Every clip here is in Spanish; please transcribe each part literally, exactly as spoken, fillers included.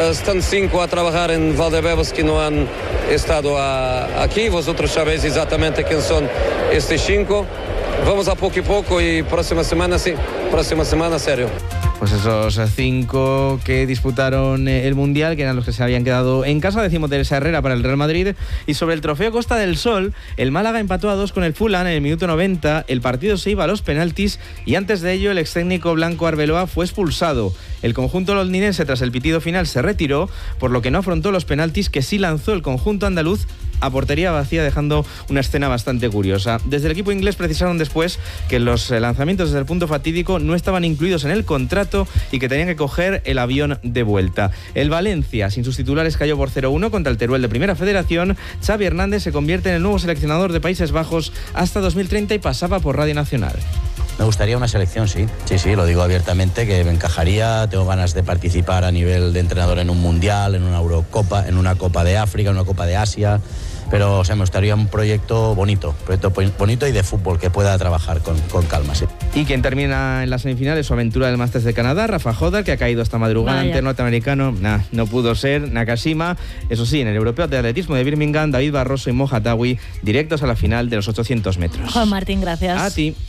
están cinco a trabajar en Valdebebas que no han estado a, aquí. Vosotros sabéis exactamente quién son estos cinco. Vamos a poco y poco y próxima semana, sí, próxima semana, serio. Pues esos cinco que disputaron el Mundial, que eran los que se habían quedado en casa. Decimos Teresa Herrera para el Real Madrid. Y sobre el trofeo Costa del Sol, el Málaga empató a dos con el Fulham en el minuto noventa. El partido se iba a los penaltis y antes de ello el ex técnico Blanco Arbeloa fue expulsado. El conjunto londinense tras el pitido final se retiró, por lo que no afrontó los penaltis que sí lanzó el conjunto andaluz a portería vacía, dejando una escena bastante curiosa. Desde el equipo inglés precisaron después que los lanzamientos desde el punto fatídico no estaban incluidos en el contrato y que tenían que coger el avión de vuelta. El Valencia, sin sus titulares, cayó por cero uno contra el Teruel de Primera Federación. Xavi Hernández se convierte en el nuevo seleccionador de Países Bajos hasta dos mil treinta y pasaba por Radio Nacional. Me gustaría una selección, sí. Sí, sí, lo digo abiertamente, que me encajaría. Tengo ganas de participar a nivel de entrenador en un Mundial, en una Eurocopa, en una Copa de África, en una Copa de Asia. Pero, o sea, me gustaría un proyecto bonito, proyecto bonito y de fútbol que pueda trabajar con, con calma, sí. Y quien termina en las semifinales su aventura del Masters de Canadá, Rafa Jodar, que ha caído esta madrugada ante el norteamericano. Nah, no pudo ser. Nakashima. Eso sí, en el europeo de atletismo de Birmingham, David Barroso y Mo Hatawi directos a la final de los ochocientos metros. Juan Martín, gracias. A ti.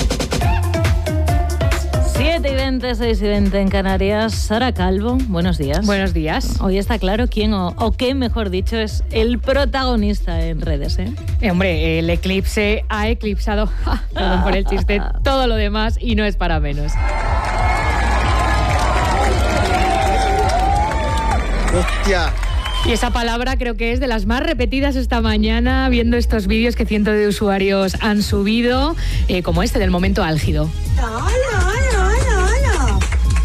siete y veinte, seis y veinte en Canarias. Sara Calvo, buenos días. Buenos días. Hoy está claro quién o, o qué, mejor dicho, es el protagonista en redes, ¿eh? Eh, hombre, el eclipse ha eclipsado, ja, perdón por el chiste, todo lo demás y no es para menos. ¡Hostia! Y esa palabra creo que es de las más repetidas esta mañana, viendo estos vídeos que cientos de usuarios han subido, eh, como este del momento álgido. ¡Hola, hola, hola, hola!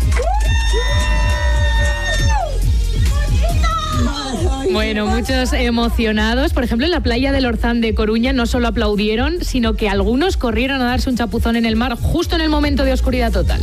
Bueno, muchos emocionados. Por ejemplo, en la playa del Orzán de Coruña no solo aplaudieron, sino que algunos corrieron a darse un chapuzón en el mar justo en el momento de oscuridad total.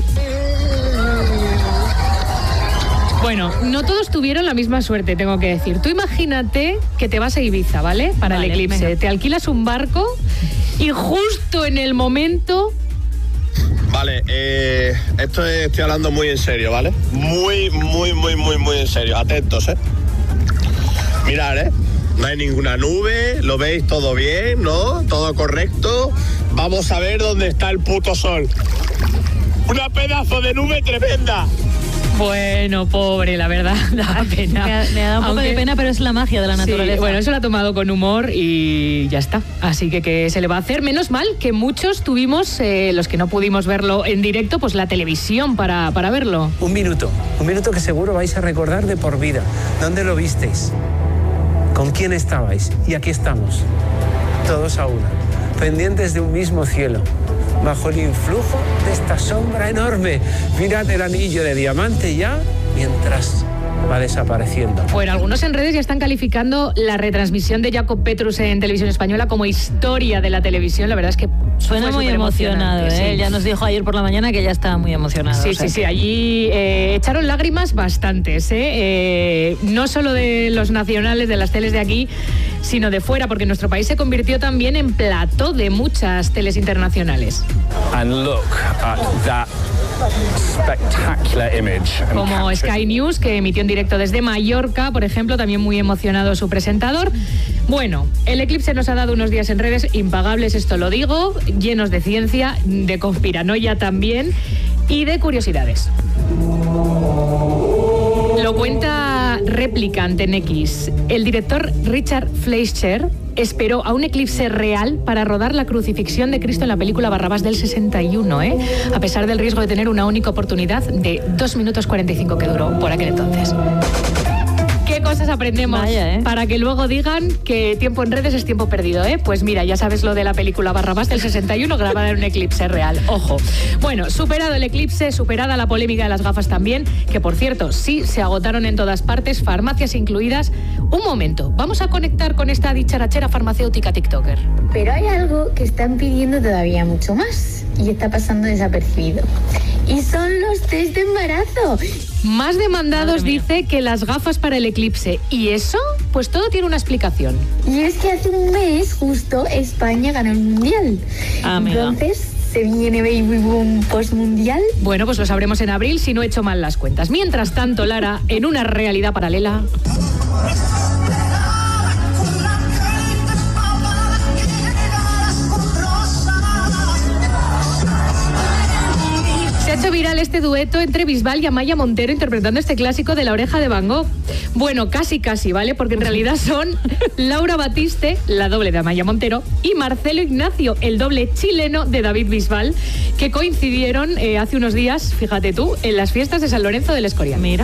Bueno, no todos tuvieron la misma suerte, tengo que decir. Tú imagínate que te vas a Ibiza, ¿vale? Para vale, el eclipse. Venga. Te alquilas un barco y justo en el momento... Vale, eh, esto es, estoy hablando muy en serio, ¿vale? Muy, muy, muy, muy, muy en serio. Atentos, ¿eh? Mirad, ¿eh? No hay ninguna nube, lo veis todo bien, ¿no? Todo correcto. Vamos a ver dónde está el puto sol. Una pedazo de nube tremenda. Bueno, pobre, la verdad, da pena. Me, me da un poco Aunque, de pena, pero es la magia de la naturaleza. Sí, bueno, eso lo ha tomado con humor y ya está. Así que, ¿qué se le va a hacer? Menos mal que muchos tuvimos, eh, los que no pudimos verlo en directo, pues la televisión para, para verlo. Un minuto, un minuto que seguro vais a recordar de por vida. ¿Dónde lo visteis? ¿Con quién estabais? Y aquí estamos, todos a una, pendientes de un mismo cielo, bajo el influjo de esta sombra enorme. Mirad el anillo de diamante ya, mientras va desapareciendo. Bueno, algunos en redes ya están calificando la retransmisión de Jacob Petrus en Televisión Española como historia de la televisión. La verdad es que suena muy emocionado, ¿eh? Sí. Ya nos dijo ayer por la mañana que ya estaba muy emocionado. Sí, o sea sí, que... sí. Allí eh, echaron lágrimas bastantes, ¿eh? Eh, no solo de los nacionales, de las teles de aquí, sino de fuera, porque nuestro país se convirtió también en plató de muchas teles internacionales. And look at that spectacular image. Como Sky News, que emitió en directo desde Mallorca, por ejemplo, también muy emocionado su presentador. Bueno, el eclipse nos ha dado unos días en redes impagables, esto lo digo, llenos de ciencia, de conspiranoia también y de curiosidades. Lo cuenta Replicant en X. El director Richard Fleischer esperó a un eclipse real para rodar la crucifixión de Cristo en la película Barrabás del sesenta y uno, ¿eh? A pesar del riesgo de tener una única oportunidad de dos minutos cuarenta y cinco que duró por aquel entonces. ¿Qué cosas aprendemos? Vaya, ¿eh? Para que luego digan que tiempo en redes es tiempo perdido, ¿eh? Pues mira, ya sabes lo de la película Barrabás del sesenta y uno grabada en un eclipse real. Ojo. Bueno, superado el eclipse, superada la polémica de las gafas también, que por cierto, sí se agotaron en todas partes, farmacias incluidas. Un momento, vamos a conectar con esta dicharachera farmacéutica TikToker. Pero hay algo que están pidiendo todavía mucho más y está pasando desapercibido. Y son los test de embarazo. Más demandados dice que las gafas para el eclipse. ¿Y eso? Pues todo tiene una explicación. Y es que hace un mes justo España ganó el Mundial. Amiga. Entonces ¿Se viene baby boom postmundial? Bueno, pues lo sabremos en abril si no he hecho mal las cuentas. Mientras tanto, Lara, en una realidad paralela... Se ha hecho viral este dueto entre Bisbal y Amaya Montero interpretando este clásico de La oreja de Van Gogh. Bueno, casi casi, ¿vale? Porque en realidad son Laura Batiste, la doble de Amaya Montero, y Marcelo Ignacio, el doble chileno de David Bisbal, que coincidieron eh, hace unos días, fíjate tú, en las fiestas de San Lorenzo del Escorial. Mira.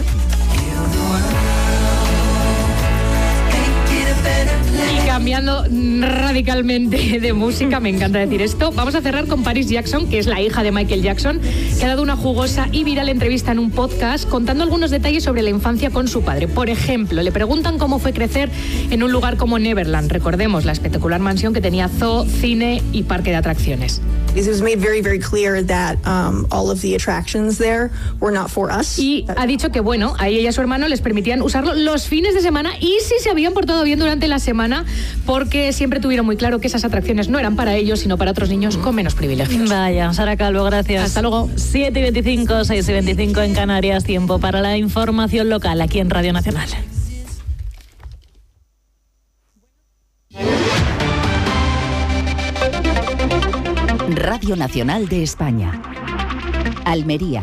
Cambiando radicalmente de música, me encanta decir esto, vamos a cerrar con Paris Jackson, que es la hija de Michael Jackson, que ha dado una jugosa y viral entrevista en un podcast contando algunos detalles sobre la infancia con su padre. Por ejemplo, le preguntan cómo fue crecer en un lugar como Neverland, recordemos la espectacular mansión que tenía zoo, cine y parque de atracciones. It was made very, very clear that um, all of the attractions there were not for us. Y ha dicho que, bueno, a ella y a su hermano les permitían usarlo los fines de semana y si se habían portado bien durante la semana, porque siempre tuvieron muy claro que esas atracciones no eran para ellos, sino para otros niños con menos privilegios. Vaya, Sara Calvo, gracias. Hasta luego. siete y veinticinco, seis y veinticinco en Canarias, tiempo para la información local aquí en Radio Nacional. Radio Nacional de España. Almería.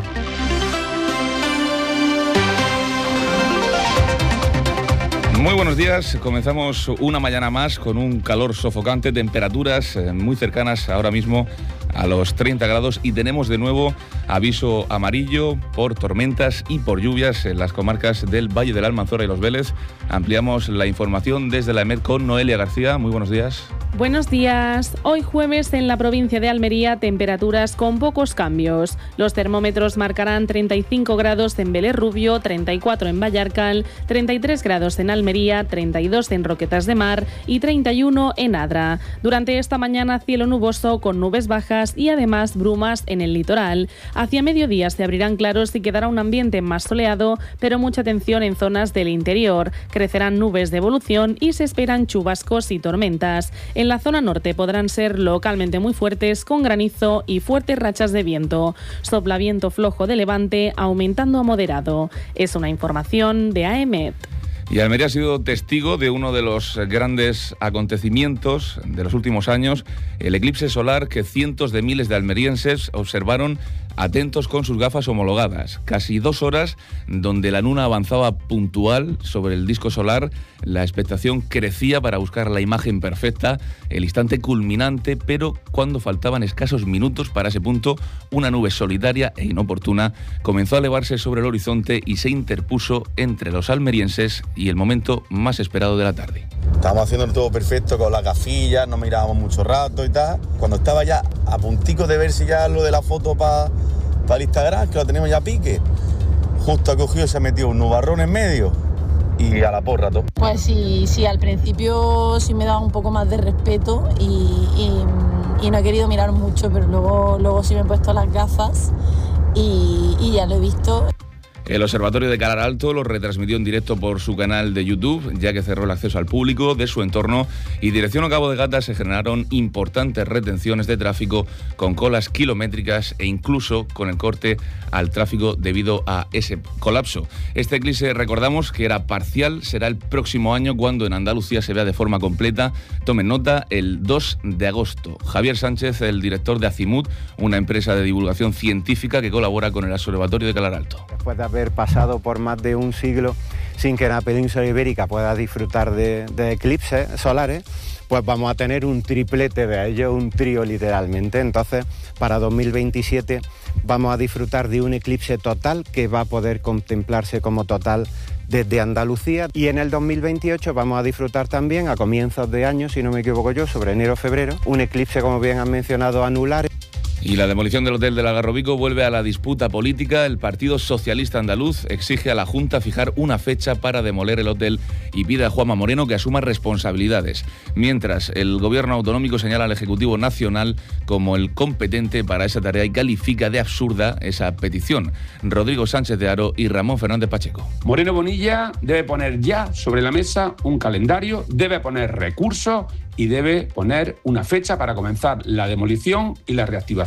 Muy buenos días, comenzamos una mañana más con un calor sofocante, temperaturas muy cercanas ahora mismo a los treinta grados y tenemos de nuevo aviso amarillo por tormentas y por lluvias en las comarcas del Valle del Almanzora y Los Vélez. Ampliamos la información desde la EMET con Noelia García. Muy buenos días. Buenos días. Hoy jueves en la provincia de Almería temperaturas con pocos cambios. Los termómetros marcarán treinta y cinco grados en Vélez Rubio, treinta y cuatro en Vallarcal, treinta y tres grados en Almería, treinta y dos en Roquetas de Mar y treinta y uno en Adra. Durante esta mañana cielo nuboso con nubes bajas y además brumas en el litoral. Hacia mediodía se abrirán claros y quedará un ambiente más soleado, pero mucha atención en zonas del interior. Crecerán nubes de evolución y se esperan chubascos y tormentas. En la zona norte podrán ser localmente muy fuertes con granizo y fuertes rachas de viento. Sopla viento flojo de levante aumentando a moderado. Es una información de A E M E T. Y Almería ha sido testigo de uno de los grandes acontecimientos de los últimos años, el eclipse solar que cientos de miles de almerienses observaron atentos con sus gafas homologadas. Casi dos horas donde la luna avanzaba puntual sobre el disco solar, la expectación crecía para buscar la imagen perfecta, el instante culminante, pero cuando faltaban escasos minutos para ese punto, una nube solitaria e inoportuna comenzó a elevarse sobre el horizonte y se interpuso entre los almerienses y el momento más esperado de la tarde. Estábamos haciendo todo perfecto con las gafillas, no mirábamos mucho rato y tal. Cuando estaba ya a puntico de ver si ya lo de la foto para pa el Instagram, que lo teníamos ya a pique, justo ha cogido y se ha metido un nubarrón en medio y a la porra todo. Pues sí, sí, al principio sí me daba un poco más de respeto y, y, y no he querido mirar mucho, pero luego, luego sí me he puesto las gafas y, y ya lo he visto. El Observatorio de Calar Alto lo retransmitió en directo por su canal de YouTube, ya que cerró el acceso al público de su entorno, y dirección a Cabo de Gata se generaron importantes retenciones de tráfico con colas kilométricas e incluso con el corte al tráfico debido a ese colapso. Este eclipse, recordamos que era parcial, será el próximo año cuando en Andalucía se vea de forma completa. Tomen nota, el dos de agosto. Javier Sánchez, el director de Azimut, una empresa de divulgación científica que colabora con el Observatorio de Calar Alto. Después de haber pasado por más de un siglo sin que la península ibérica pueda disfrutar de, de eclipses solares, pues vamos a tener un triplete de ellos, un trío literalmente. Entonces, para dos mil veintisiete vamos a disfrutar de un eclipse total que va a poder contemplarse como total desde Andalucía, y en el dos mil veintiocho vamos a disfrutar también, a comienzos de año, si no me equivoco yo, sobre enero o febrero, un eclipse, como bien han mencionado, anular. Y la demolición del hotel del Algarrobico vuelve a la disputa política. El Partido Socialista Andaluz exige a la Junta fijar una fecha para demoler el hotel y pide a Juanma Moreno que asuma responsabilidades. Mientras, el Gobierno autonómico señala al Ejecutivo Nacional como el competente para esa tarea y califica de absurda esa petición. Rodrigo Sánchez de Haro y Ramón Fernández Pacheco. Moreno Bonilla debe poner ya sobre la mesa un calendario, debe poner recursos y debe poner una fecha para comenzar la demolición y la reactivación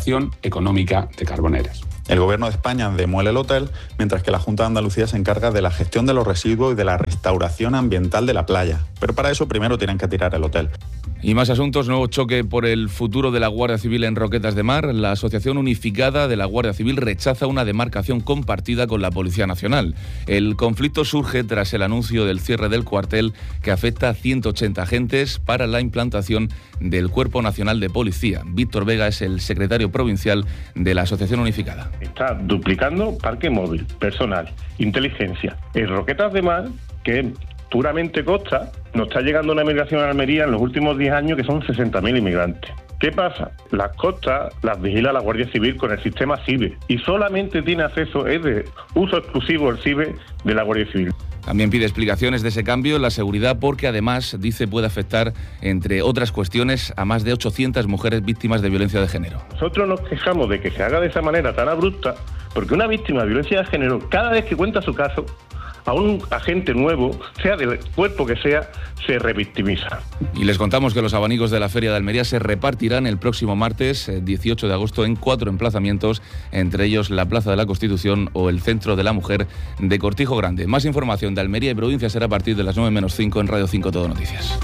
explotación económica de Carboneras. El Gobierno de España demuele el hotel, mientras que la Junta de Andalucía se encarga de la gestión de los residuos y de la restauración ambiental de la playa. Pero para eso primero tienen que tirar el hotel. Y más asuntos, nuevo choque por el futuro de la Guardia Civil en Roquetas de Mar. La Asociación Unificada de la Guardia Civil rechaza una demarcación compartida con la Policía Nacional. El conflicto surge tras el anuncio del cierre del cuartel que afecta a ciento ochenta agentes para la implantación del Cuerpo Nacional de Policía. Víctor Vega es el secretario provincial de la Asociación Unificada. Está duplicando parque móvil, personal, inteligencia. En Roquetas de Mar, que es puramente costa, nos está llegando una migración a Almería en los últimos diez años que son sesenta mil inmigrantes. ¿Qué pasa? Las costas las vigila la Guardia Civil con el sistema CIBE y solamente tiene acceso, es de uso exclusivo el CIBE de la Guardia Civil. También pide explicaciones de ese cambio en la seguridad porque además, dice, puede afectar, entre otras cuestiones, a más de ochocientas mujeres víctimas de violencia de género. Nosotros nos quejamos de que se haga de esa manera tan abrupta porque una víctima de violencia de género, cada vez que cuenta su caso, a un agente nuevo, sea del cuerpo que sea, se revictimiza. Y les contamos que los abanicos de la Feria de Almería se repartirán el próximo martes dieciocho de agosto en cuatro emplazamientos, entre ellos la Plaza de la Constitución o el Centro de la Mujer de Cortijo Grande. Más información de Almería y provincia será a partir de las nueve menos cinco en Radio cinco Todo Noticias.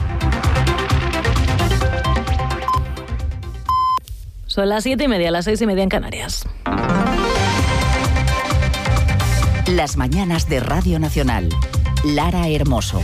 Son las siete y media, las seis y media en Canarias. Las mañanas de Radio Nacional. Lara Hermoso.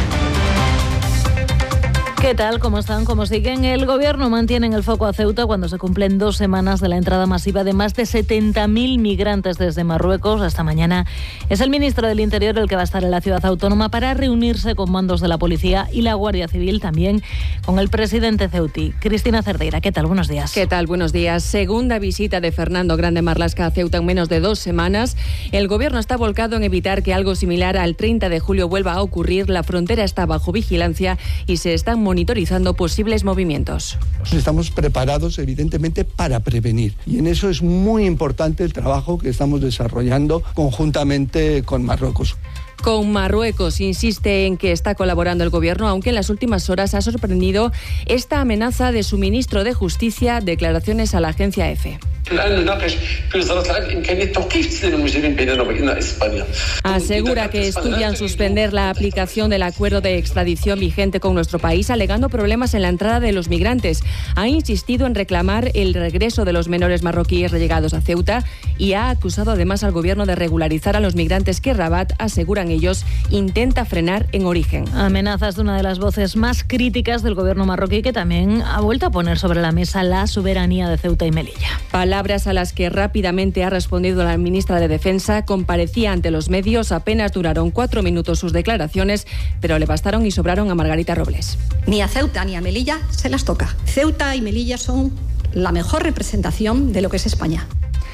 ¿Qué tal? ¿Cómo están? ¿Cómo siguen? El Gobierno mantiene en el foco a Ceuta cuando se cumplen dos semanas de la entrada masiva de más de setenta mil migrantes desde Marruecos. Hasta mañana es el ministro del Interior el que va a estar en la ciudad autónoma para reunirse con mandos de la Policía y la Guardia Civil, también con el presidente ceutí. Cristina Cerdeira, ¿qué tal? Buenos días. ¿Qué tal? Buenos días. Segunda visita de Fernando Grande Marlaska a Ceuta en menos de dos semanas. El Gobierno está volcado en evitar que algo similar al treinta de julio vuelva a ocurrir. La frontera está bajo vigilancia y se están monitorizando posibles movimientos. Estamos preparados, evidentemente, para prevenir. Y en eso es muy importante el trabajo que estamos desarrollando conjuntamente con Marruecos. Con Marruecos insiste en que está colaborando el Gobierno, aunque en las últimas horas ha sorprendido esta amenaza de su ministro de Justicia, declaraciones a la agencia EFE. Asegura que estudian suspender la aplicación del acuerdo de extradición vigente con nuestro país, alegando problemas en la entrada de los migrantes. Ha insistido en reclamar el regreso de los menores marroquíes llegados a Ceuta y ha acusado además al Gobierno de regularizar a los migrantes que Rabat, aseguran ellos, intenta frenar en origen. Amenazas de una de las voces más críticas del Gobierno marroquí, que también ha vuelto a poner sobre la mesa la soberanía de Ceuta y Melilla. Palabras a las que rápidamente ha respondido la ministra de Defensa. Comparecía ante los medios, apenas duraron cuatro minutos sus declaraciones, pero le bastaron y sobraron a Margarita Robles. Ni a Ceuta ni a Melilla se las toca. Ceuta y Melilla son la mejor representación de lo que es España.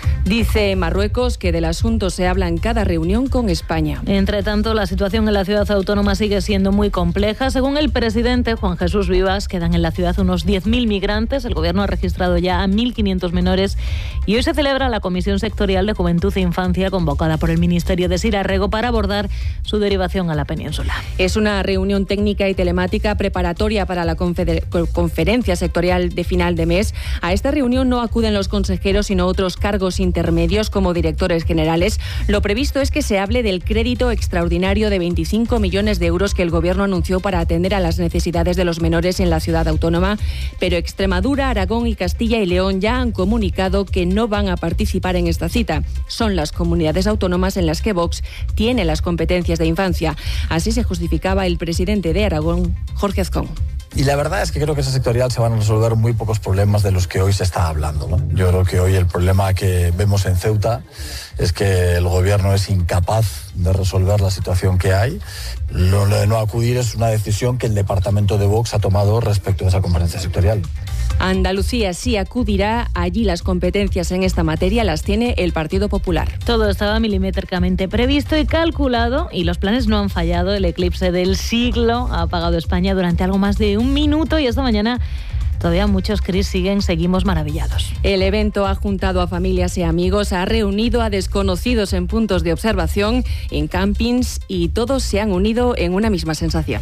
Dice Marruecos que del asunto se habla en cada reunión con España. Entre tanto, la situación en la ciudad autónoma sigue siendo muy compleja. Según el presidente Juan Jesús Vivas, quedan en la ciudad unos diez mil migrantes. El Gobierno ha registrado ya a mil quinientos menores y hoy se celebra la Comisión Sectorial de Juventud e Infancia convocada por el Ministerio de Sirarrego para abordar su derivación a la península. Es una reunión técnica y telemática preparatoria para la confeder- conferencia sectorial de final de mes. A esta reunión no acuden los consejeros, sino otros cargos intermedios como directores generales. Lo previsto es que se hable del crédito extraordinario de veinticinco millones de euros que el Gobierno anunció para atender a las necesidades de los menores en la ciudad autónoma, pero Extremadura, Aragón y Castilla y León ya han comunicado que no van a participar en esta cita. Son las comunidades autónomas en las que Vox tiene las competencias de infancia. Así se justificaba el presidente de Aragón, Jorge Azcón. Y la verdad es que creo que esa sectorial se van a resolver muy pocos problemas de los que hoy se está hablando, ¿no? Yo creo que hoy el problema que vemos en Ceuta es que el Gobierno es incapaz de resolver la situación que hay. Lo de no acudir es una decisión que el departamento de Vox ha tomado respecto a esa conferencia sectorial. Andalucía sí acudirá. Allí las competencias en esta materia las tiene el Partido Popular. Todo estaba milimétricamente previsto y calculado y los planes no han fallado. El eclipse del siglo ha apagado España durante algo más de un minuto y esta mañana todavía muchos, Cris, siguen, seguimos maravillados. El evento ha juntado a familias y amigos, ha reunido a desconocidos en puntos de observación, en campings, y todos se han unido en una misma sensación.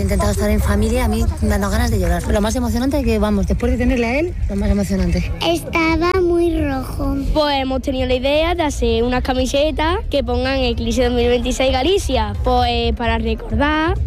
intentado estar en familia, a mí me han dado ganas de llorar. Lo más emocionante es que, vamos, después de tenerle a él, lo más emocionante. Estaba muy rojo. Pues hemos tenido la idea de hacer unas camisetas que pongan Eclipse dos mil veintiséis Galicia, pues para recordar.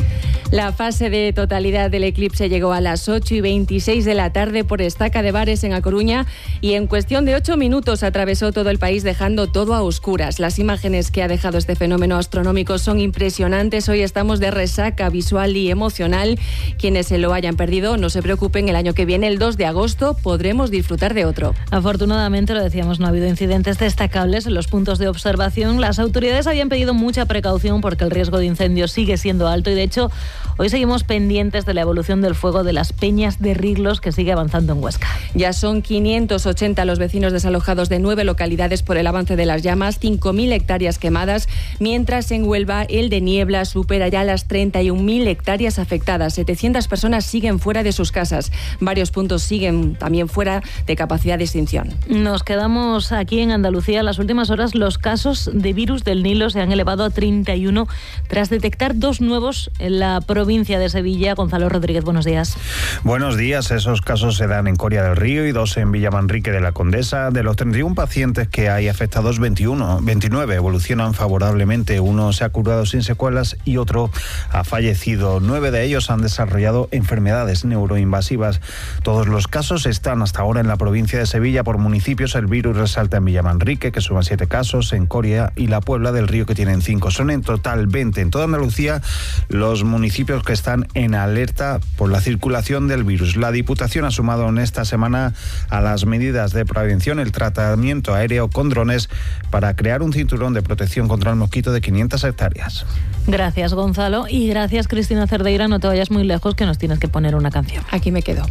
La fase de totalidad del eclipse llegó a las ocho y veintiséis de la tarde por Estaca de Bares en A Coruña y en cuestión de ocho minutos atravesó todo el país dejando todo a oscuras. Las imágenes que ha dejado este fenómeno astronómico son impresionantes. Hoy estamos de resaca visual y emocional. Quienes se lo hayan perdido, no se preocupen, el año que viene, el dos de agosto, podremos disfrutar de otro. Afortunadamente, lo decíamos, no ha habido incidentes destacables en los puntos de observación. Las autoridades habían pedido mucha precaución porque el riesgo de incendio sigue siendo alto y, de hecho, hoy seguimos pendientes de la evolución del fuego de las Peñas de Riglos, que sigue avanzando en Huesca. Ya son quinientos ochenta los vecinos desalojados de nueve localidades por el avance de las llamas, cinco mil hectáreas quemadas, mientras en Huelva el de Niebla supera ya las treinta y un mil hectáreas afectadas. setecientas personas siguen fuera de sus casas. Varios puntos siguen también fuera de capacidad de extinción. Nos quedamos aquí en Andalucía. En las últimas horas los casos de virus del Nilo se han elevado a treinta y uno tras detectar dos nuevos en la provincia de Sevilla. Gonzalo Rodríguez, buenos días. Buenos días. Esos casos se dan en Coria del Río y dos en Villamanrique de la Condesa. De los treinta y uno pacientes que hay afectados, veintiuno, veintinueve evolucionan favorablemente. Uno se ha curado sin secuelas y otro ha fallecido. Nueve de ellos han desarrollado enfermedades neuroinvasivas. Todos los casos están hasta ahora en la provincia de Sevilla. Por municipios, el virus resalta en Villamanrique, que suma siete casos, en Coria y la Puebla del Río, que tienen cinco. Son en total veinte. En toda Andalucía, los municipios que están en alerta por la circulación del virus. La Diputación ha sumado en esta semana a las medidas de prevención el tratamiento aéreo con drones para crear un cinturón de protección contra el mosquito de quinientas hectáreas. Gracias, Gonzalo, y gracias, Cristina Cerdeira. No te vayas muy lejos, que nos tienes que poner una canción. Aquí me quedo.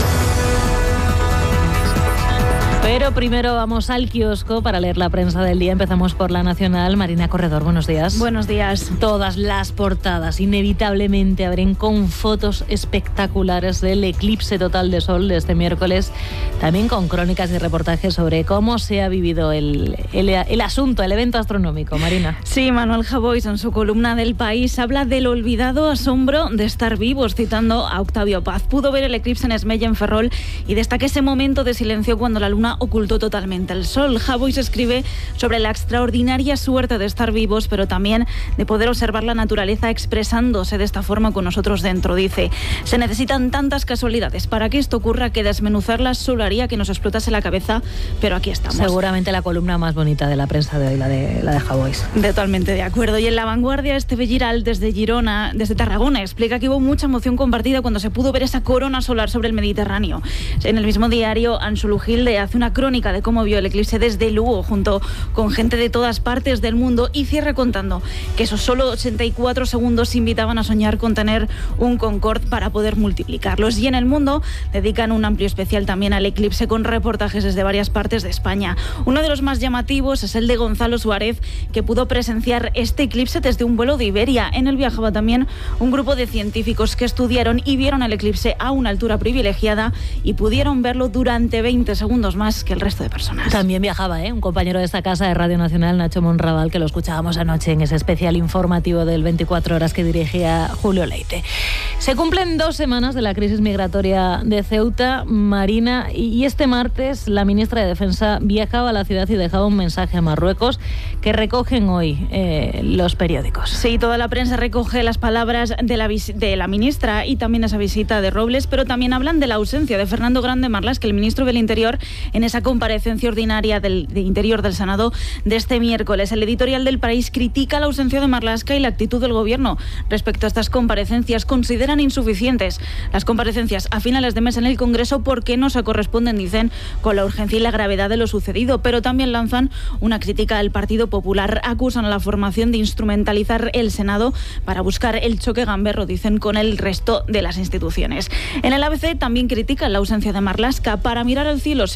Pero primero vamos al kiosco para leer la prensa del día. Empezamos por La Nacional. Marina Corredor, buenos días. Buenos días. Todas las portadas inevitablemente abren con fotos espectaculares del eclipse total de sol de este miércoles, también con crónicas y reportajes sobre cómo se ha vivido el, el, el asunto, el evento astronómico. Marina. Sí, Manuel Javois en su columna del País habla del olvidado asombro de estar vivos, citando a Octavio Paz. Pudo ver el eclipse en Esmella, en Ferrol, y destaca ese momento de silencio cuando la luna ocultó totalmente el sol. Javois escribe sobre la extraordinaria suerte de estar vivos, pero también de poder observar la naturaleza expresándose de esta forma con nosotros dentro. Dice, se necesitan tantas casualidades para que esto ocurra que desmenuzarlas solo haría que nos explotase la cabeza, pero aquí estamos. Seguramente la columna más bonita de la prensa de hoy, la de, la de Javois. Totalmente de acuerdo. Y en La Vanguardia, Esteve Giral, desde Girona, desde Tarragona, explica que hubo mucha emoción compartida cuando se pudo ver esa corona solar sobre el Mediterráneo. En el mismo diario, Ansulu Gilde hace una crónica de cómo vio el eclipse desde Lugo, junto con gente de todas partes del mundo, y cierra contando que esos solo ochenta y cuatro segundos invitaban a soñar con tener un Concorde para poder multiplicarlos. Y en El Mundo dedican un amplio especial también al eclipse, con reportajes desde varias partes de España. Uno de los más llamativos es el de Gonzalo Suárez, que pudo presenciar este eclipse desde un vuelo de Iberia. En él viajaba también un grupo de científicos que estudiaron y vieron el eclipse a una altura privilegiada y pudieron verlo durante veinte segundos más que el resto de personas. También viajaba, ¿eh? Un compañero de esta casa de Radio Nacional, Nacho Monraval, que lo escuchábamos anoche en ese especial informativo del veinticuatro horas que dirigía Julio Leite. Se cumplen dos semanas de la crisis migratoria de Ceuta, Marina, y este martes la ministra de Defensa viajaba a la ciudad y dejaba un mensaje a Marruecos que recogen hoy eh, los periódicos. Sí, toda la prensa recoge las palabras de la, de la ministra y también esa visita de Robles, pero también hablan de la ausencia de Fernando Grande Marlaska, el ministro del Interior, en esa comparecencia ordinaria del de Interior del Senado de este miércoles. El editorial del País critica la ausencia de Marlaska y la actitud del Gobierno respecto a estas comparecencias. Consideran insuficientes las comparecencias a finales de mes en el Congreso porque no se corresponden, dicen, con la urgencia y la gravedad de lo sucedido, pero también lanzan una crítica al Partido Popular. Acusan a la formación de instrumentalizar el Senado para buscar el choque gamberro, dicen, con el resto de las instituciones. En el A B C también critican la ausencia de Marlaska. Para mirar al cielo se crea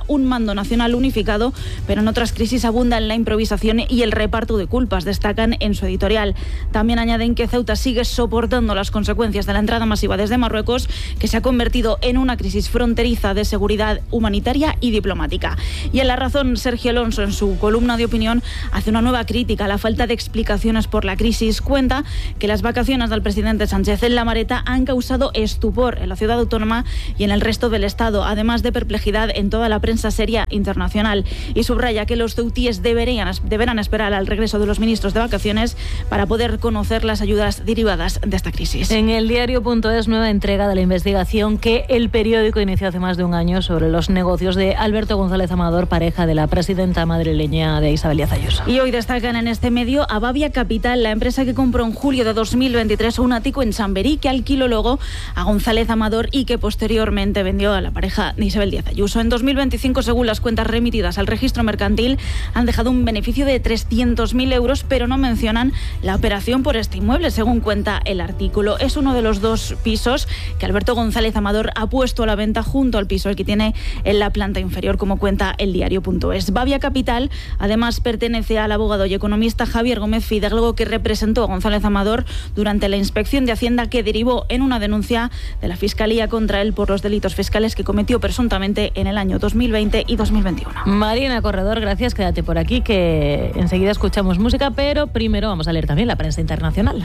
un mando nacional unificado, pero en otras crisis abundan la improvisación y el reparto de culpas, destacan en su editorial. También añaden que Ceuta sigue soportando las consecuencias de la entrada masiva desde Marruecos, que se ha convertido en una crisis fronteriza de seguridad humanitaria y diplomática. Y en La Razón, Sergio Alonso, en su columna de opinión, hace una nueva crítica a la falta de explicaciones por la crisis. Cuenta que las vacaciones del presidente Sánchez en La Mareta han causado estupor en la ciudad autónoma y en el resto del Estado, además de perplejidad en toda la prensa seria internacional. Y subraya que los ceutíes deberían, deberán esperar al regreso de los ministros de vacaciones para poder conocer las ayudas derivadas de esta crisis. En el diario.es, nueva entrega de la investigación que el periódico inició hace más de un año sobre los negocios de Alberto González Amador, pareja de la presidenta madrileña de Isabel Díaz Ayuso. Y hoy destacan en este medio a Bavia Capital, la empresa que compró en julio de dos mil veintitrés un ático en Chamberí, que alquiló luego a González Amador y que posteriormente vendió a la pareja de Isabel Díaz Ayuso. En dos mil veinticinco, según las cuentas remitidas al registro mercantil, han dejado un beneficio de trescientos mil euros, pero no mencionan la operación por este inmueble, según cuenta el artículo. Es uno de los dos pisos que Alberto González Amador ha puesto a la venta junto al piso el que tiene en la planta inferior, como cuenta el diario.es. Bavia Capital, además, pertenece al abogado y economista Javier Gómez Fidalgo, que representó a González Amador durante la inspección de Hacienda que derivó en una denuncia de la Fiscalía contra él por los delitos fiscales que cometió presuntamente en el año dos mil veinte y dos mil veintiuno. Marina Corredor, gracias. Quédate por aquí que enseguida escuchamos música, pero primero vamos a leer también la prensa internacional.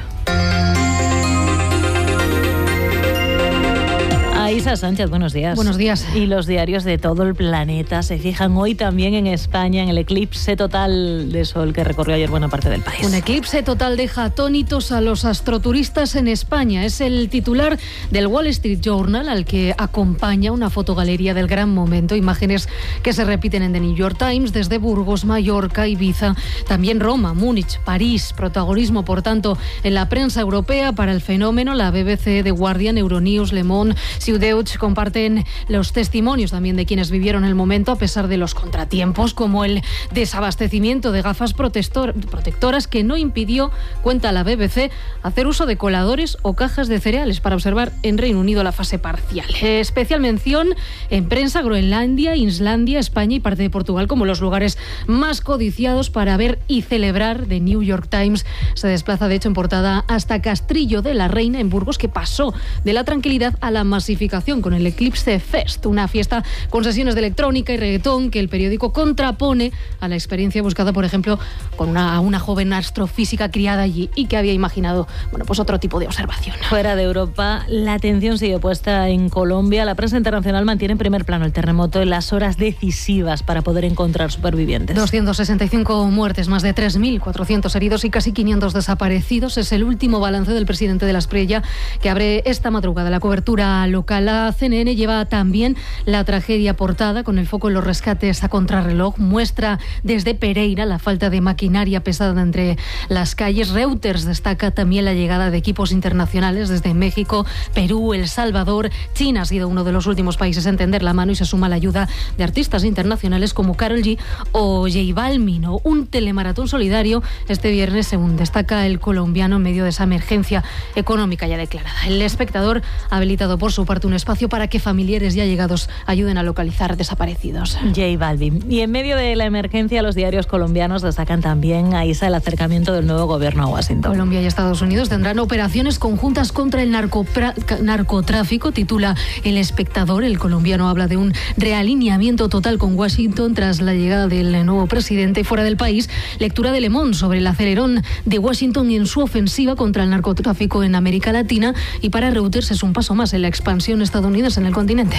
Isa Sánchez, buenos días. Buenos días. Y los diarios de todo el planeta se fijan hoy también en España, en el eclipse total de sol que recorrió ayer buena parte del país. Un eclipse total deja atónitos a los astroturistas en España. Es el titular del Wall Street Journal, al que acompaña una fotogalería del gran momento, imágenes que se repiten en The New York Times desde Burgos, Mallorca, Ibiza, también Roma, Múnich, París. Protagonismo, por tanto, en la prensa europea para el fenómeno. La B B C, The Guardian, Euronews, Le Monde, Deutsch comparten los testimonios también de quienes vivieron el momento a pesar de los contratiempos, como el desabastecimiento de gafas protector, protectoras que no impidió, cuenta la B B C, hacer uso de coladores o cajas de cereales para observar en Reino Unido la fase parcial. Especial mención en prensa Groenlandia, Islandia, España y parte de Portugal como los lugares más codiciados para ver y celebrar. The New York Times se desplaza de hecho en portada hasta Castrillo de la Reina en Burgos, que pasó de la tranquilidad a la masificación con el Eclipse Fest, una fiesta con sesiones de electrónica y reggaetón que el periódico contrapone a la experiencia buscada, por ejemplo, con una, una joven astrofísica criada allí y que había imaginado, bueno, pues otro tipo de observación. Fuera de Europa, la atención sigue puesta en Colombia. La prensa internacional mantiene en primer plano el terremoto en las horas decisivas para poder encontrar supervivientes. doscientas sesenta y cinco muertes, más de tres mil cuatrocientos heridos y casi quinientos desaparecidos. Es el último balance del presidente de la Espriella, que abre esta madrugada la cobertura local. La C N N lleva también la tragedia portada con el foco en los rescates a contrarreloj. Muestra desde Pereira la falta de maquinaria pesada entre las calles. Reuters destaca también la llegada de equipos internacionales desde México, Perú, El Salvador. China ha sido uno de los últimos países en tender la mano y se suma la ayuda de artistas internacionales como Karol G o J Balvin. Un telemaratón solidario este viernes, según destaca el colombiano, en medio de esa emergencia económica ya declarada. El Espectador ha habilitado por su parte un espacio para que familiares ya llegados ayuden a localizar desaparecidos. J Balvin. Y en medio de la emergencia, los diarios colombianos destacan también a Isa el acercamiento del nuevo gobierno a Washington. Colombia y Estados Unidos tendrán operaciones conjuntas contra el narcopra- narcotráfico, titula El Espectador. El colombiano habla de un realineamiento total con Washington tras la llegada del nuevo presidente. Fuera del país, lectura de Le Monde sobre el acelerón de Washington en su ofensiva contra el narcotráfico en América Latina, y para Reuters es un paso más en la expansión estadounidense en el continente.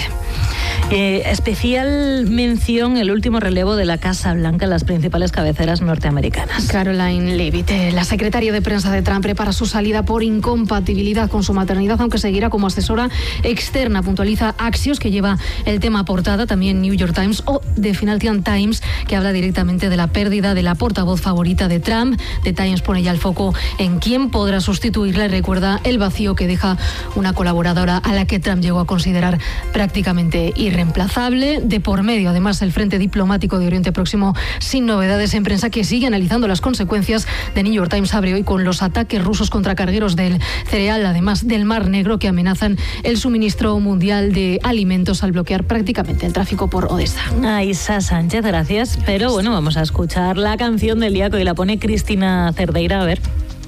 Eh, especial mención el último relevo de la Casa Blanca en las principales cabeceras norteamericanas. Caroline Leavitt, la secretaria de prensa de Trump, prepara su salida por incompatibilidad con su maternidad, aunque seguirá como asesora externa. Puntualiza Axios, que lleva el tema portada, también New York Times o The Financial Times, que habla directamente de la pérdida de la portavoz favorita de Trump. The Times pone ya el foco en quién podrá sustituirla y recuerda el vacío que deja una colaboradora a la que Trump llegó a considerar prácticamente irreemplazable. De por medio, además, el Frente Diplomático de Oriente Próximo sin novedades en prensa, que sigue analizando las consecuencias. The New York Times abre hoy con los ataques rusos contra cargueros del cereal, además del Mar Negro, que amenazan el suministro mundial de alimentos al bloquear prácticamente el tráfico por Odessa. A Isa Sánchez, gracias. Pero bueno, vamos a escuchar la canción del día que hoy la pone Cristina Cerdeira. A ver.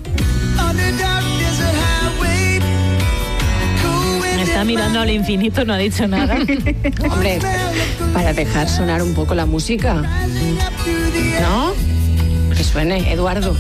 Está mirando al infinito, no ha dicho nada. Hombre, para dejar sonar un poco la música, ¿no? Que suene, Eduardo.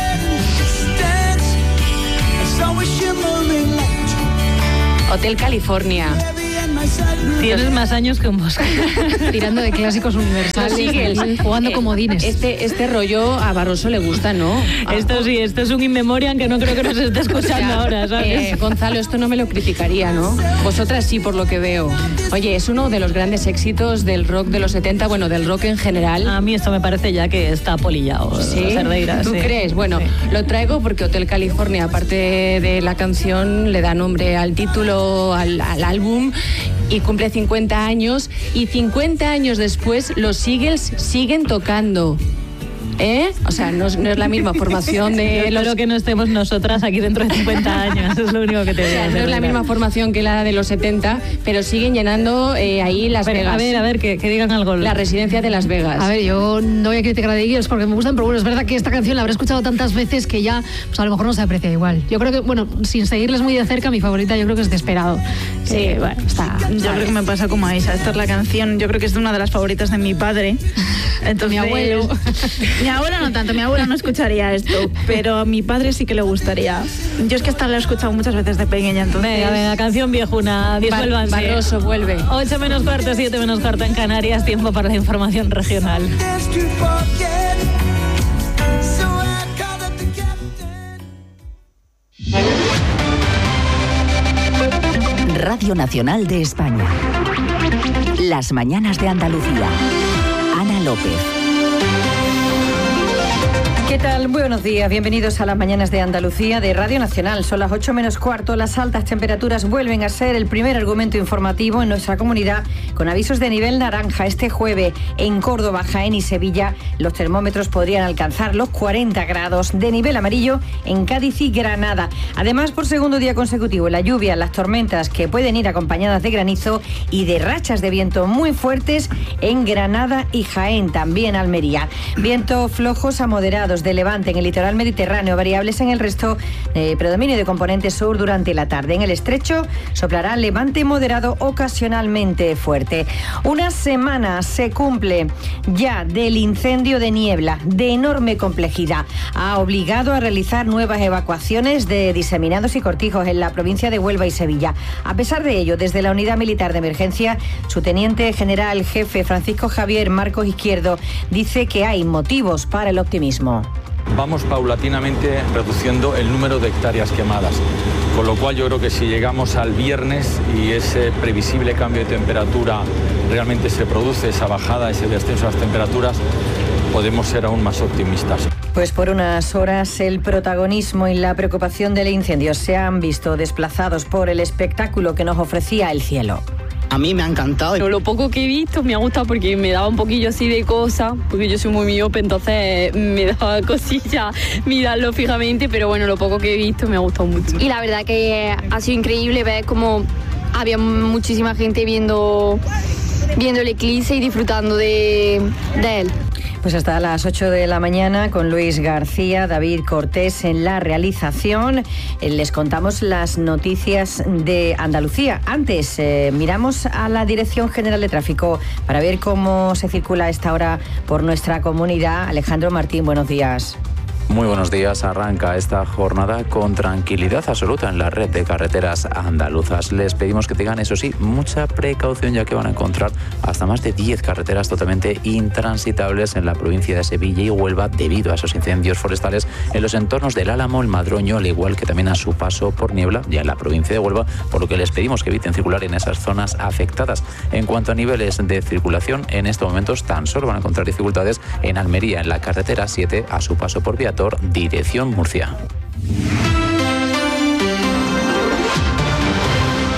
Hotel California. Tienes más años que un bosque. Tirando de clásicos universales, Singles, jugando eh, comodines. Este, este rollo a Barroso le gusta, ¿no? Esto sí, esto es un in memoriam que no creo que nos esté escuchando o sea, ahora, ¿sabes? Eh, Gonzalo, esto no me lo criticaría, ¿no? Vosotras sí, por lo que veo. Oye, es uno de los grandes éxitos del rock de los setenta, bueno, del rock en general. A mí esto me parece ya que está polillado. ¿Sí? Cerdeira, ¿Tú sí. crees? Bueno, sí. Lo traigo porque Hotel California, aparte de la canción, le da nombre al título, al, al álbum, y cumple cincuenta años, y cincuenta años después los Eagles siguen tocando. ¿Eh? O sea, no es, no es la misma formación de Yo los... espero que no estemos nosotras aquí dentro de cincuenta años, es lo único que te digo. O sea, no es la misma formación que la de los setenta, pero siguen llenando eh, ahí Las pero, Vegas. A ver, a ver, que, que digan algo. La residencia de Las Vegas. A ver, yo no voy a criticar a The Eagles porque me gustan, pero bueno, es verdad que esta canción la habré escuchado tantas veces que ya, pues a lo mejor no se aprecia igual. Yo creo que, bueno, sin seguirles muy de cerca, mi favorita yo creo que es Desperado. Sí, eh, bueno, está. Yo ¿sabes? Creo que me pasa como a Isa. Esta es la canción, yo creo que es de una de las favoritas de mi padre. Entonces, mi abuelo. Mi abuelo no tanto, mi abuela no escucharía esto, pero a mi padre sí que le gustaría. Yo es que esta la he escuchado muchas veces de pequeña, entonces... Venga, venga, canción viejuna, disuélvanse. Bar Barroso, vuelve. ocho menos cuarto, siete menos cuarto en Canarias, tiempo para la información regional. Radio Nacional de España. Las mañanas de Andalucía. Ana López. ¿Qué tal? Muy buenos días. Bienvenidos a las mañanas de Andalucía de Radio Nacional. Son las ocho menos cuarto. Las altas temperaturas vuelven a ser el primer argumento informativo en nuestra comunidad, con avisos de nivel naranja. Este jueves en Córdoba, Jaén y Sevilla los termómetros podrían alcanzar los cuarenta grados. De nivel amarillo en Cádiz y Granada. Además, por segundo día consecutivo, la lluvia, las tormentas que pueden ir acompañadas de granizo y de rachas de viento muy fuertes en Granada y Jaén, también Almería. Vientos flojos a moderados de levante en el litoral mediterráneo, variables en el resto, eh, predominio de componente sur durante la tarde. En el estrecho soplará levante moderado ocasionalmente fuerte. Una semana se cumple ya del incendio de Niebla, de enorme complejidad. Ha obligado a realizar nuevas evacuaciones de diseminados y cortijos en la provincia de Huelva y Sevilla. A pesar de ello, desde la Unidad Militar de Emergencia, su teniente general jefe Francisco Javier Marcos Izquierdo dice que hay motivos para el optimismo. Vamos paulatinamente reduciendo el número de hectáreas quemadas, con lo cual yo creo que si llegamos al viernes y ese previsible cambio de temperatura realmente se produce, esa bajada, ese descenso de las temperaturas, podemos ser aún más optimistas. Pues por unas horas el protagonismo y la preocupación del incendio se han visto desplazados por el espectáculo que nos ofrecía el cielo. A mí me ha encantado. Pero lo poco que he visto me ha gustado porque me daba un poquillo así de cosas, porque yo soy muy miope, entonces me daba cosilla mirarlo fijamente, pero bueno, lo poco que he visto me ha gustado mucho. Y la verdad que ha sido increíble ver cómo había muchísima gente viendo, viendo el eclipse y disfrutando de, de él. Pues hasta las ocho de la mañana con Luis García, David Cortés en la realización. Les contamos las noticias de Andalucía. Antes, eh, miramos a la Dirección General de Tráfico para ver cómo se circula a esta hora por nuestra comunidad. Alejandro Martín, buenos días. Muy buenos días. Arranca esta jornada con tranquilidad absoluta en la red de carreteras andaluzas. Les pedimos que tengan, eso sí, mucha precaución, ya que van a encontrar hasta más de diez carreteras totalmente intransitables en la provincia de Sevilla y Huelva debido a esos incendios forestales en los entornos del Álamo, el Madroño, al igual que también a su paso por Niebla, ya en la provincia de Huelva, por lo que les pedimos que eviten circular en esas zonas afectadas. En cuanto a niveles de circulación, en estos momentos tan solo van a encontrar dificultades en Almería, en la carretera siete, a su paso por Viator, dirección Murcia.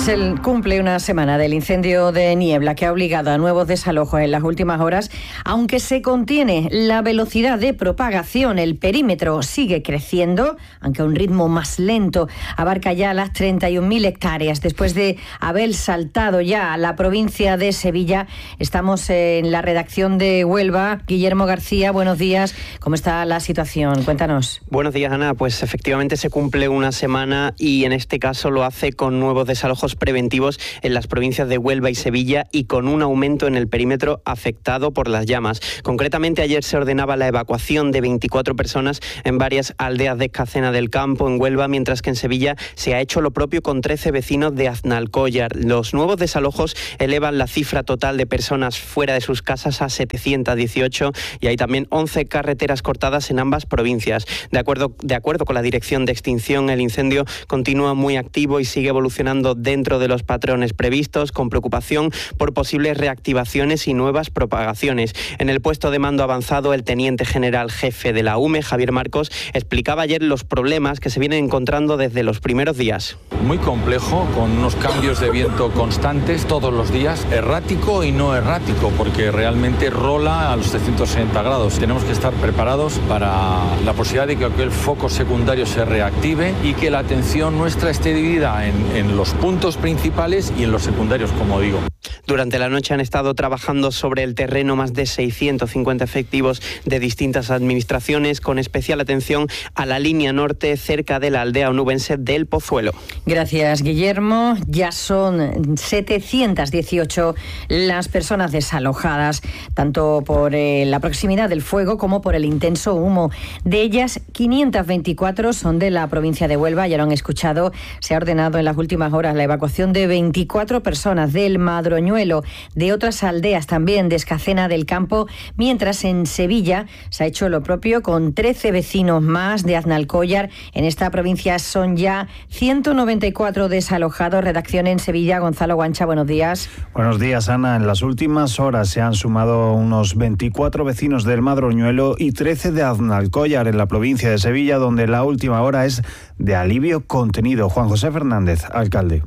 Se cumple una semana del incendio de Niebla que ha obligado a nuevos desalojos en las últimas horas. Aunque se contiene la velocidad de propagación, el perímetro sigue creciendo, aunque a un ritmo más lento. Abarca ya las treinta y un mil hectáreas. Después de haber saltado ya a la provincia de Sevilla, estamos en la redacción de Huelva. Guillermo García, buenos días. ¿Cómo está la situación? Cuéntanos. Buenos días, Ana. Pues efectivamente se cumple una semana y en este caso lo hace con nuevos desalojos preventivos en las provincias de Huelva y Sevilla y con un aumento en el perímetro afectado por las llamas. Concretamente, ayer se ordenaba la evacuación de veinticuatro personas en varias aldeas de Escacena del Campo, en Huelva, mientras que en Sevilla se ha hecho lo propio con trece vecinos de Aznalcóllar. Los nuevos desalojos elevan la cifra total de personas fuera de sus casas a setecientas dieciocho y hay también once carreteras cortadas en ambas provincias. De acuerdo, de acuerdo con la Dirección de Extinción, el incendio continúa muy activo y sigue evolucionando dentro de los patrones previstos, con preocupación por posibles reactivaciones y nuevas propagaciones. En el puesto de mando avanzado, el teniente general jefe de la U M E, Javier Marcos, explicaba ayer los problemas que se vienen encontrando desde los primeros días. Muy complejo, con unos cambios de viento constantes todos los días, errático y no errático, porque realmente rola a los trescientos sesenta grados. Tenemos que estar preparados para la posibilidad de que aquel foco secundario se reactive y que la atención nuestra esté dividida en, en los puntos principales y en los secundarios, como digo. Durante la noche han estado trabajando sobre el terreno más de seiscientos cincuenta efectivos de distintas administraciones, con especial atención a la línea norte cerca de la aldea onubense del Pozuelo. Gracias, Guillermo. Ya son setecientas dieciocho las personas desalojadas, tanto por eh, la proximidad del fuego como por el intenso humo. De ellas, quinientas veinticuatro son de la provincia de Huelva, ya lo han escuchado. Se ha ordenado en las últimas horas la evacuación de veinticuatro personas del Madroñuelo, de otras aldeas también de Escacena del Campo, mientras en Sevilla se ha hecho lo propio con trece vecinos más de Aznalcóllar. En esta provincia son ya ciento noventa y cuatro desalojados. Redacción en Sevilla, Gonzalo Guancha, buenos días. Buenos días, Ana. En las últimas horas se han sumado unos veinticuatro vecinos del Madroñuelo y trece de Aznalcóllar, en la provincia de Sevilla, donde la última hora es de alivio contenido. Juan José Fernández, alcalde.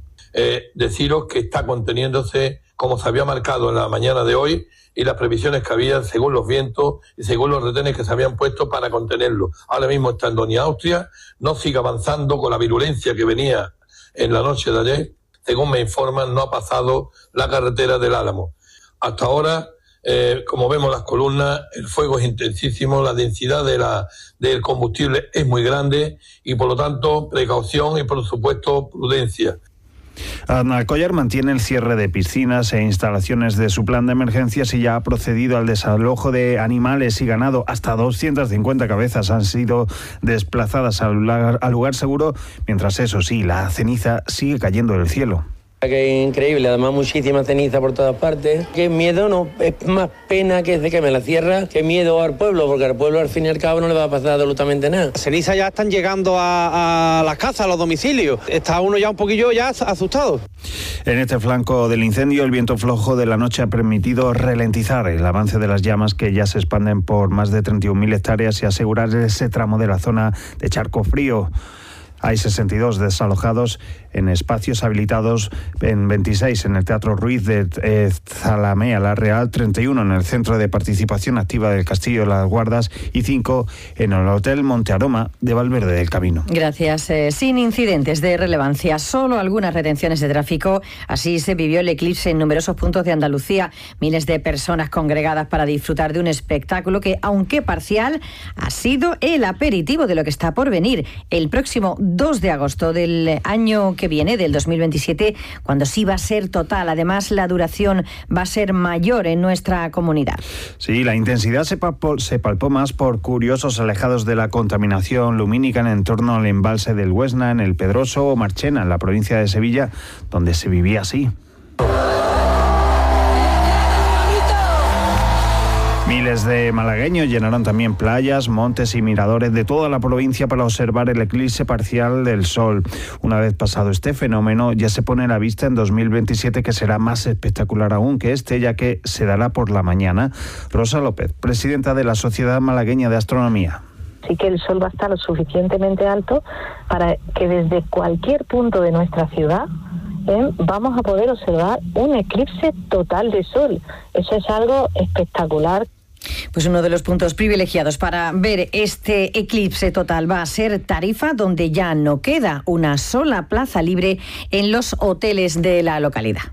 Eh, deciros que está conteniéndose como se había marcado en la mañana de hoy y las previsiones que había según los vientos y según los retenes que se habían puesto para contenerlo. Ahora mismo está en Doña Austria, no sigue avanzando con la virulencia que venía en la noche de ayer. Según me informan, no ha pasado la carretera del Álamo. Hasta ahora, eh, como vemos las columnas, el fuego es intensísimo, la densidad de la, del combustible es muy grande y por lo tanto precaución y por supuesto prudencia. Aznalcóllar mantiene el cierre de piscinas e instalaciones de su plan de emergencias y ya ha procedido al desalojo de animales y ganado. Hasta doscientas cincuenta cabezas han sido desplazadas al lugar, al lugar seguro, mientras eso sí, la ceniza sigue cayendo del cielo. Que es increíble, además muchísima ceniza por todas partes. Qué miedo, no, es más pena que se queme la sierra, que miedo al pueblo, porque al pueblo al fin y al cabo no le va a pasar absolutamente nada. Las cenizas ya están llegando a, a las casas, a los domicilios. Está uno ya un poquillo ya asustado. En este flanco del incendio, el viento flojo de la noche ha permitido ralentizar el avance de las llamas, que ya se expanden por más de treinta y un mil hectáreas, y asegurar ese tramo de la zona de Charco Frío. Hay sesenta y dos desalojados en espacios habilitados, en veintiséis en el Teatro Ruiz de eh, Zalamea La Real, treinta y uno en el Centro de Participación Activa del Castillo de las Guardas y cinco en el Hotel Monte Aroma de Valverde del Camino. Gracias. Eh, sin incidentes de relevancia, solo algunas retenciones de tráfico. Así se vivió el eclipse en numerosos puntos de Andalucía. Miles de personas congregadas para disfrutar de un espectáculo que, aunque parcial, ha sido el aperitivo de lo que está por venir el próximo dos de agosto del año que viene, del dos mil veintisiete, cuando sí va a ser total. Además, la duración va a ser mayor en nuestra comunidad. Sí, la intensidad se palpó, se palpó más por curiosos alejados de la contaminación lumínica en entorno al embalse del Huesna, en el Pedroso, o Marchena, en la provincia de Sevilla, donde se vivía así. Miles de malagueños llenaron también playas, montes y miradores de toda la provincia para observar el eclipse parcial del sol. Una vez pasado este fenómeno, ya se pone a la vista en dos mil veintisiete, que será más espectacular aún que este, ya que se dará por la mañana. Rosa López, presidenta de la Sociedad Malagueña de Astronomía. Sí que el sol va a estar lo suficientemente alto para que desde cualquier punto de nuestra ciudad eh, vamos a poder observar un eclipse total de sol. Eso es algo espectacular. Pues uno de los puntos privilegiados para ver este eclipse total va a ser Tarifa, donde ya no queda una sola plaza libre en los hoteles de la localidad.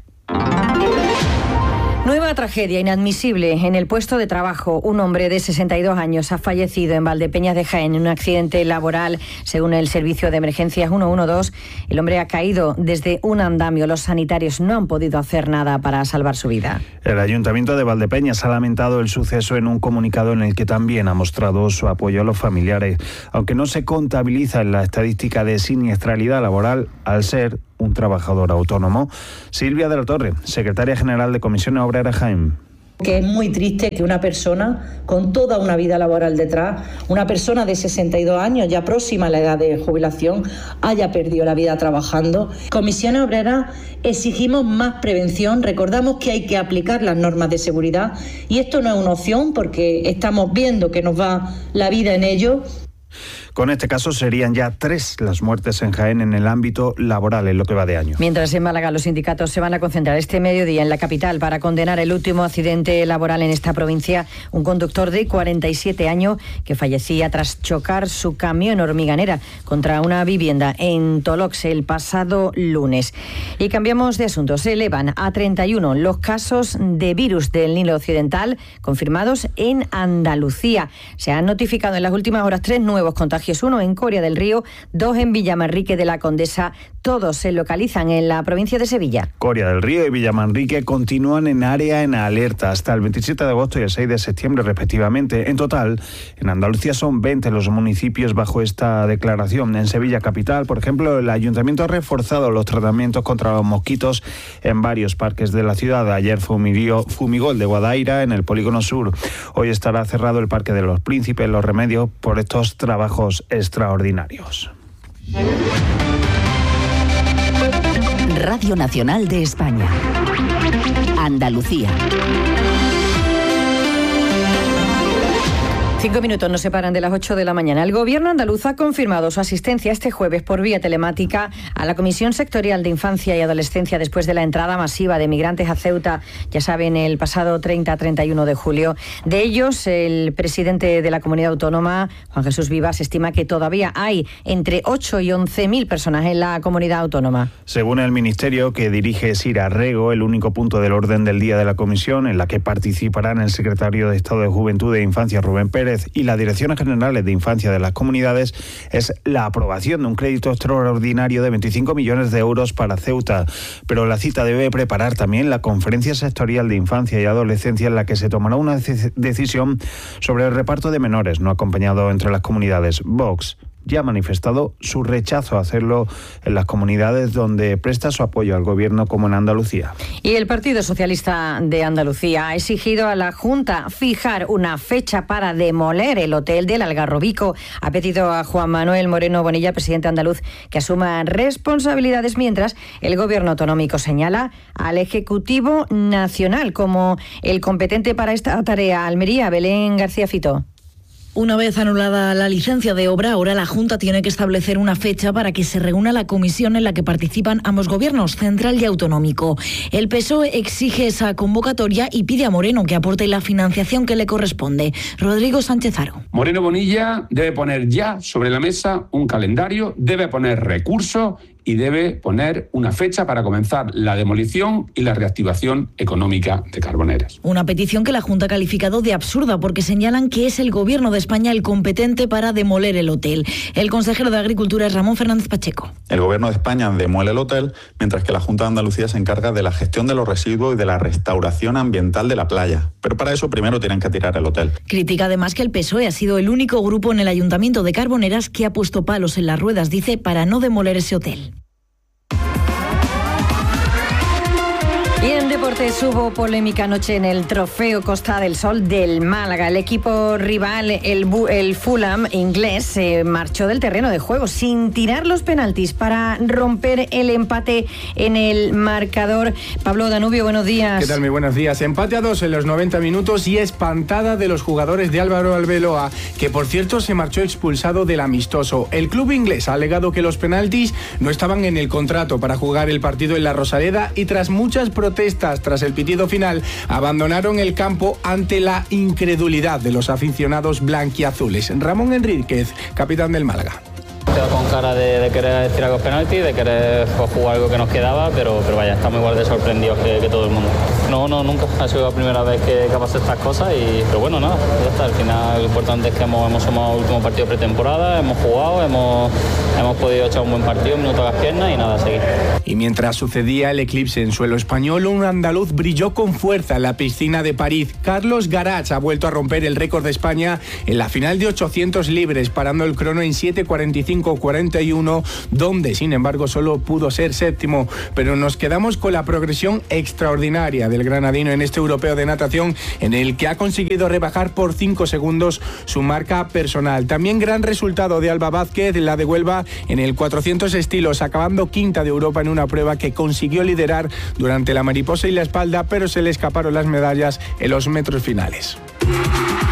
Nueva tragedia inadmisible en el puesto de trabajo. Un hombre de sesenta y dos años ha fallecido en Valdepeñas de Jaén en un accidente laboral. Según el servicio de emergencias ciento doce, el hombre ha caído desde un andamio. Los sanitarios no han podido hacer nada para salvar su vida. El Ayuntamiento de Valdepeñas ha lamentado el suceso en un comunicado en el que también ha mostrado su apoyo a los familiares. Aunque no se contabiliza en la estadística de siniestralidad laboral, al ser un trabajador autónomo. Silvia de la Torre, secretaria general de Comisiones Obreras Jaén. Que es muy triste que una persona con toda una vida laboral detrás, una persona de sesenta y dos años, ya próxima a la edad de jubilación, haya perdido la vida trabajando. Comisiones Obreras exigimos más prevención, recordamos que hay que aplicar las normas de seguridad y esto no es una opción porque estamos viendo que nos va la vida en ello. Con este caso serían ya tres las muertes en Jaén en el ámbito laboral en lo que va de año. Mientras en Málaga los sindicatos se van a concentrar este mediodía en la capital para condenar el último accidente laboral en esta provincia, un conductor de cuarenta y siete años que fallecía tras chocar su camión hormiganera contra una vivienda en Tolox el pasado lunes. Y cambiamos de asunto. Se elevan a treinta y uno los casos de virus del Nilo Occidental confirmados en Andalucía. Se han notificado en las últimas horas tres nuevos contagios. Uno en Coria del Río, dos en Villamanrique de la Condesa. Todos se localizan en la provincia de Sevilla. Coria del Río y Villamanrique continúan en área en alerta hasta el veintisiete de agosto y el seis de septiembre respectivamente. En total, en Andalucía son veinte los municipios bajo esta declaración. En Sevilla capital, por ejemplo, el ayuntamiento ha reforzado los tratamientos contra los mosquitos en varios parques de la ciudad. Ayer fumigó, fumigó el de Guadaira en el Polígono Sur. Hoy estará cerrado el Parque de los Príncipes, Los Remedios, por estos trabajos extraordinarios. Radio Nacional de España. Andalucía. Cinco minutos nos separan de las ocho de la mañana. El Gobierno andaluz ha confirmado su asistencia este jueves por vía telemática a la Comisión Sectorial de Infancia y Adolescencia después de la entrada masiva de migrantes a Ceuta, ya saben, el pasado treinta a treinta y uno de julio. De ellos, el presidente de la comunidad autónoma, Juan Jesús Vivas, estima que todavía hay entre ocho y once mil personas en la comunidad autónoma. Según el ministerio que dirige Sira Rego, el único punto del orden del día de la comisión, en la que participarán el secretario de Estado de Juventud e Infancia, Rubén Pérez, y las Direcciones Generales de Infancia de las comunidades, es la aprobación de un crédito extraordinario de veinticinco millones de euros para Ceuta. Pero la cita debe preparar también la Conferencia Sectorial de Infancia y Adolescencia, en la que se tomará una decisión sobre el reparto de menores no acompañados entre las comunidades. Vox ya ha manifestado su rechazo a hacerlo en las comunidades donde presta su apoyo al Gobierno, como en Andalucía. Y el Partido Socialista de Andalucía ha exigido a la Junta fijar una fecha para demoler el hotel del Algarrobico. Ha pedido a Juan Manuel Moreno Bonilla, presidente andaluz, que asuma responsabilidades, mientras el Gobierno autonómico señala al Ejecutivo Nacional como el competente para esta tarea. Almería, Belén García Fito. Una vez anulada la licencia de obra, ahora la Junta tiene que establecer una fecha para que se reúna la comisión en la que participan ambos gobiernos, central y autonómico. El P S O E exige esa convocatoria y pide a Moreno que aporte la financiación que le corresponde. Rodrigo Sánchez Haro. Moreno Bonilla debe poner ya sobre la mesa un calendario, debe poner recursos y debe poner una fecha para comenzar la demolición y la reactivación económica de Carboneras. Una petición que la Junta ha calificado de absurda porque señalan que es el Gobierno de España el competente para demoler el hotel. El consejero de Agricultura es Ramón Fernández Pacheco. El Gobierno de España demuele el hotel, mientras que la Junta de Andalucía se encarga de la gestión de los residuos y de la restauración ambiental de la playa. Pero para eso primero tienen que tirar el hotel. Critica además que el P S O E ha sido el único grupo en el Ayuntamiento de Carboneras que ha puesto palos en las ruedas, dice, para no demoler ese hotel. Y en deportes, hubo polémica anoche en el Trofeo Costa del Sol del Málaga. El equipo rival, el, el Fulham inglés, se marchó del terreno de juego sin tirar los penaltis para romper el empate en el marcador. Pablo Danubio, buenos días. ¿Qué tal? Muy buenos días. Empate a dos en los noventa minutos y espantada de los jugadores de Álvaro Arbeloa, que por cierto se marchó expulsado del amistoso. El club inglés ha alegado que los penaltis no estaban en el contrato para jugar el partido en la Rosaleda y tras muchas protestas tras el pitido final, abandonaron el campo ante la incredulidad de los aficionados blanquiazules. Ramón Enríquez, capitán del Málaga. Quedó con cara de, de querer tirar los penaltis, de querer jugar algo que nos quedaba, pero, pero vaya, estamos igual de sorprendidos que, que todo el mundo. No, no, nunca. Ha sido la primera vez que, que pasa estas cosas, y, pero bueno, nada, ya está. Al final lo importante es que hemos, hemos somos el último partido pretemporada, hemos jugado, hemos, hemos podido echar un buen partido, un minuto a las piernas y nada, a seguir. Y mientras sucedía el eclipse en suelo español, un andaluz brilló con fuerza en la piscina de París. Carlos Garach ha vuelto a romper el récord de España en la final de ochocientos libres, parando el crono en siete cuarenta y cinco cuarenta y uno, donde sin embargo solo pudo ser séptimo. Pero nos quedamos con la progresión extraordinaria del granadino en este europeo de natación, en el que ha conseguido rebajar por cinco segundos su marca personal. También gran resultado de Alba Vázquez, la de Huelva, en el cuatrocientos estilos, acabando quinta de Europa en una prueba que consiguió liderar durante la mariposa y la espalda, pero se le escaparon las medallas en los metros finales.